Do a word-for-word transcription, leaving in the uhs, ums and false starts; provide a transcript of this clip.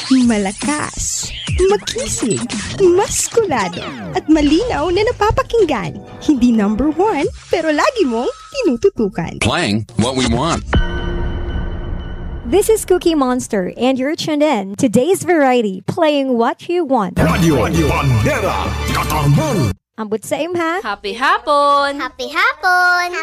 Malakas, makisig, maskulado, at malinaw na napapakinggan. Hindi number one, pero lagi mong tinututukan. Playing what we want. This is Cookie Monster, and you're tuned in to Today's Variety, playing what you want. Radio, Radio Bandera, Katarman. Ambot sa imha. Happy hapon! Happy hapon!